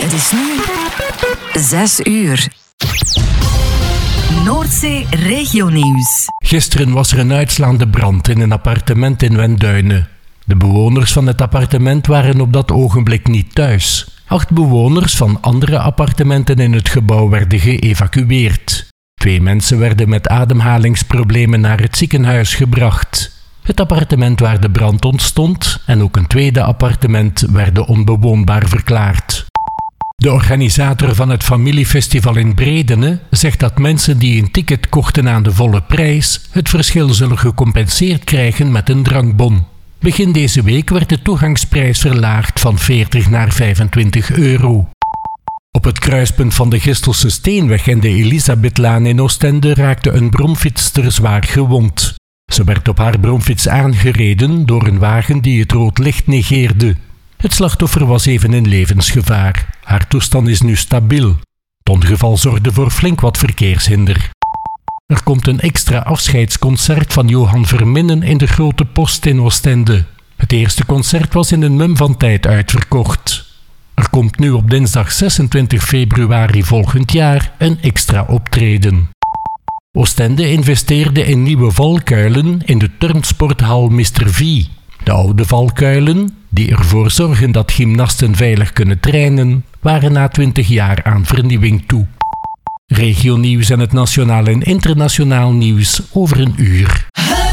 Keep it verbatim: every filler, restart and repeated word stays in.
Het is nu zes uur. Noordzee Regionieuws. Gisteren was er een uitslaande brand in een appartement in Wenduinen. De bewoners van het appartement waren op dat ogenblik niet thuis. Acht bewoners van andere appartementen in het gebouw werden geëvacueerd. Twee mensen werden met ademhalingsproblemen naar het ziekenhuis gebracht. Het appartement waar de brand ontstond en ook een tweede appartement werden onbewoonbaar verklaard. De organisator van het familiefestival in Bredene zegt dat mensen die een ticket kochten aan de volle prijs het verschil zullen gecompenseerd krijgen met een drankbon. Begin deze week werd de toegangsprijs verlaagd van veertig naar vijfentwintig euro. Op het kruispunt van de Gistelse Steenweg en de Elisabethlaan in Oostende raakte een bromfietster zwaar gewond. Ze werd op haar bromfiets aangereden door een wagen die het rood licht negeerde. Het slachtoffer was even in levensgevaar. Haar toestand is nu stabiel. Het ongeval zorgde voor flink wat verkeershinder. Er komt een extra afscheidsconcert van Johan Verminnen in de Grote Post in Oostende. Het eerste concert was in een mum van tijd uitverkocht. Er komt nu op dinsdag zesentwintig februari volgend jaar een extra optreden. Oostende investeerde in nieuwe valkuilen in de turnsporthal mister V. De oude valkuilen, die ervoor zorgen dat gymnasten veilig kunnen trainen, waren na twintig jaar aan vernieuwing toe. Regionieuws en het nationaal en internationaal nieuws over een uur.